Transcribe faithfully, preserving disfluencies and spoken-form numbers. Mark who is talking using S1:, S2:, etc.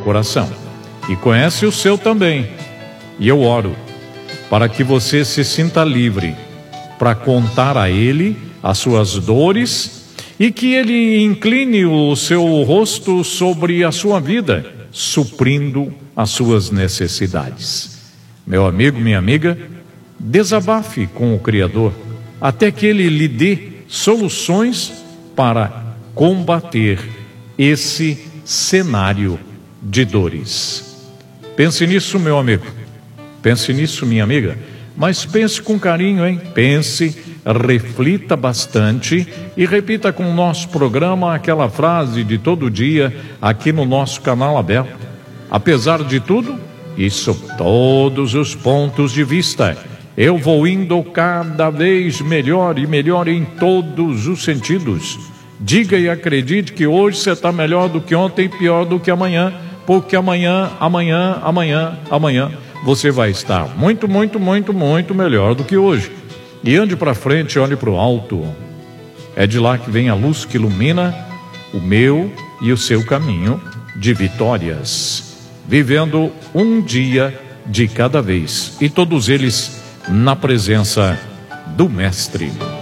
S1: coração e conhece o seu também. E eu oro para que você se sinta livre para contar a Ele as suas dores e que Ele incline o seu rosto sobre a sua vida, suprindo as suas necessidades. Meu amigo, minha amiga, desabafe com o Criador até que Ele lhe dê soluções para combater esse cenário de dores. Pense nisso, meu amigo. Pense nisso, minha amiga. Mas pense com carinho, hein? Pense, reflita bastante e repita com o nosso programa aquela frase de todo dia aqui no nosso canal aberto. Apesar de tudo, e sob todos os pontos de vista, eu vou indo cada vez melhor e melhor em todos os sentidos. Diga e acredite que hoje você está melhor do que ontem e pior do que amanhã, porque amanhã, amanhã, amanhã, amanhã você vai estar muito, muito, muito, muito melhor do que hoje. E ande para frente, olhe para o alto. É de lá que vem a luz que ilumina o meu e o seu caminho de vitórias, vivendo um dia de cada vez, e todos eles na presença do Mestre.